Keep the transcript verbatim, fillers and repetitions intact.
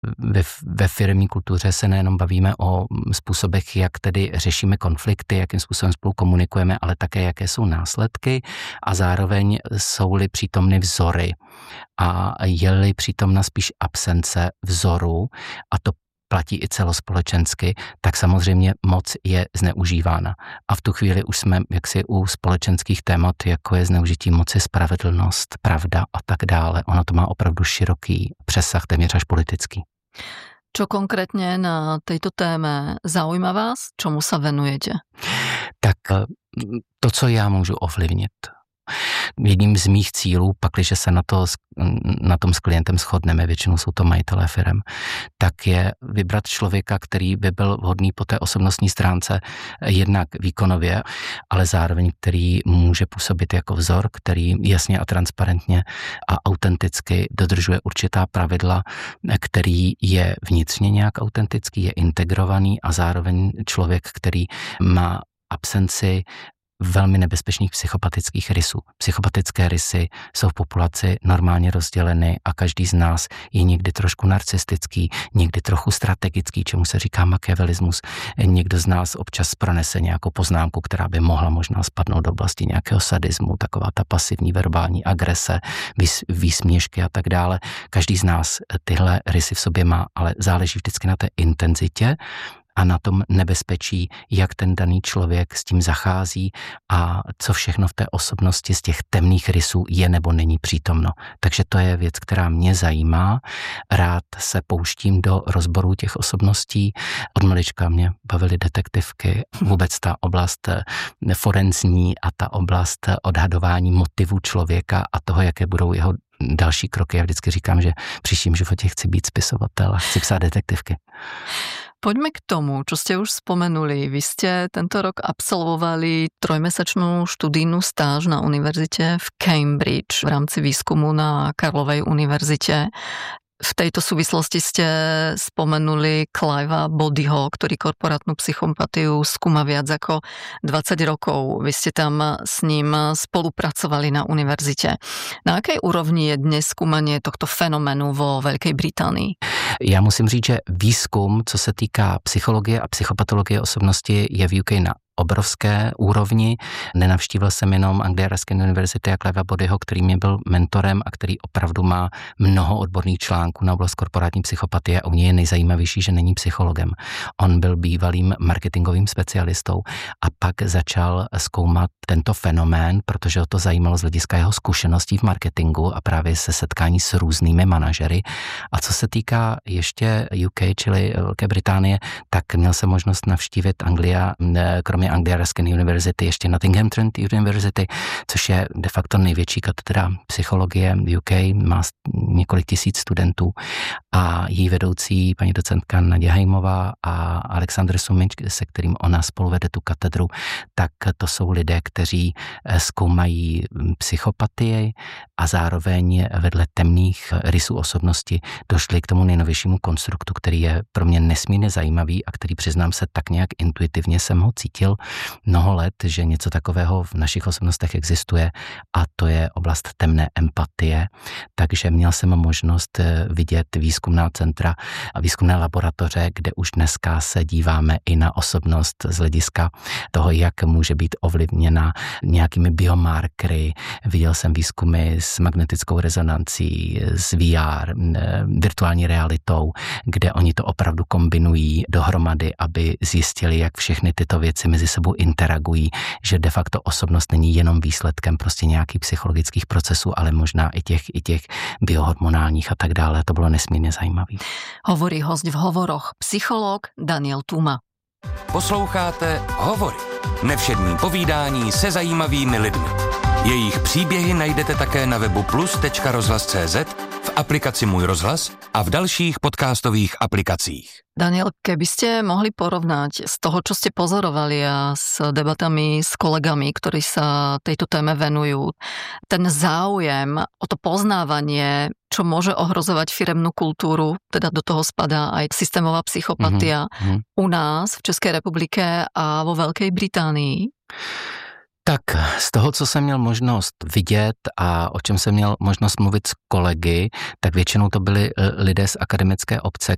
Ve, ve firemní kultuře se nejenom bavíme o způsobech, jak tedy řešíme konflikty, jakým způsobem spolu komunikujeme, ale také jaké jsou následky a zároveň jsou-li přítomny vzory a je-li přítomna spíš absence vzoru, a to platí i celospolečensky, tak samozřejmě moc je zneužívána. A v tu chvíli už jsme jaksi u společenských témat, jako je zneužití moci, spravedlnost, pravda a tak dále. Ono to má opravdu široký přesah, téměř až politický. Čo konkrétne na tejto téme zaujíma vás? Čomu sa venujete? Tak to, co já můžu ovlivnit. Jedním z mých cílů, pakliže se na, to, na tom s klientem shodneme, většinou jsou to majitelé firem, tak je vybrat člověka, který by byl vhodný po té osobnostní stránce jednak výkonově, ale zároveň který může působit jako vzor, který jasně a transparentně a autenticky dodržuje určitá pravidla, který je vnitřně nějak autentický, je integrovaný a zároveň člověk, který má absenci velmi nebezpečných psychopatických rysů. Psychopatické rysy jsou v populaci normálně rozděleny a každý z nás je někdy trošku narcistický, někdy trochu strategický, čemu se říká machiavelismus. Někdo z nás občas pronese nějakou poznámku, která by mohla možná spadnout do oblasti nějakého sadismu, taková ta pasivní verbální agrese, vys, výsměšky a tak dále. Každý z nás tyhle rysy v sobě má, ale záleží vždycky na té intenzitě a na tom nebezpečí, jak ten daný člověk s tím zachází a co všechno v té osobnosti z těch temných rysů je nebo není přítomno. Takže to je věc, která mě zajímá. Rád se pouštím do rozborů těch osobností. Od malička mě bavily detektivky, vůbec ta oblast forenzní a ta oblast odhadování motivů člověka a toho, jaké budou jeho další kroky. Já vždycky říkám, že v příštím životě chci být spisovatel a chci psát detektivky. Poďme k tomu, čo ste už spomenuli. Vy ste tento rok absolvovali trojmesačnú študijnú stáž na univerzite v Cambridge v rámci výskumu na Karlovej univerzite. V tejto súvislosti ste spomenuli Clivea Bodyho, ktorý korporátnu psychopatiu skúma viac ako dvadsať rokov. Vy ste tam s ním spolupracovali na univerzite. Na akej úrovni je dnes skúmanie tohto fenoménu vo Veľkej Británii? Já musím říct, že výzkum, co se týká psychologie a psychopatologie osobnosti, je v U K na obrovské úrovni. Nenavštívil jsem jenom Anglia Ruskin University a Clivea Bodyho, který mě byl mentorem a který opravdu má mnoho odborných článků na oblast korporátní psychopatie a u něj je nejzajímavější, že není psychologem. On byl bývalým marketingovým specialistou a pak začal zkoumat tento fenomén, protože ho to zajímalo z hlediska jeho zkušeností v marketingu a právě se setkání s různými manažery. A co se týká ještě U K, čili Velké Británie, tak měl jsem možnost navštívit Anglia, kromě Anglia Ruskin University, ještě Nottingham Trent University, což je de facto největší katedra psychologie U K, má několik tisíc studentů a její vedoucí paní docentka Nadia Hejmová a Alexander Sumič, se kterým ona spolu vede tu katedru, tak to jsou lidé, kteří zkoumají psychopatii a zároveň vedle temných rysů osobnosti došli k tomu nejnovějšímu konstruktu, který je pro mě nesmírně zajímavý a který, přiznám se, tak nějak intuitivně jsem ho cítil mnoho let, že něco takového v našich osobnostech existuje a to je oblast temné empatie. Takže měl jsem možnost vidět výzkumná centra a výzkumné laboratoře, kde už dneska se díváme i na osobnost z hlediska toho, jak může být ovlivněna nějakými biomarkery. Viděl jsem výzkumy s magnetickou rezonancí, s V R, virtuální realitou, kde oni to opravdu kombinují dohromady, aby zjistili, jak všechny tyto věci mezi sebou interagují, že de facto osobnost není jenom výsledkem prostě nějakých psychologických procesů, ale možná i těch, i těch biohormonálních a tak dále. To bylo nesmírně zajímavé. Hovorí host v hovoroch psycholog Daniel Tuma. Posloucháte Hovory. Nevšední povídání se zajímavými lidmi. Jejich příběhy najdete také na webu plus tečka rozhlas tečka cé zet, v aplikaci Můj rozhlas a v dalších podcastových aplikacích. Daniel, keby ste mohli porovnať z toho, čo ste pozorovali a s debatami s kolegami, ktorí sa tejto téme venujú, ten záujem o to poznávanie, čo môže ohrozovať firemnú kultúru, teda do toho spadá aj systémová psychopatia mm-hmm. u nás v Českej republike a vo Veľkej Británii? Tak z toho, co jsem měl možnost vidět a o čem jsem měl možnost mluvit s kolegy, tak většinou to byli lidé z akademické obce,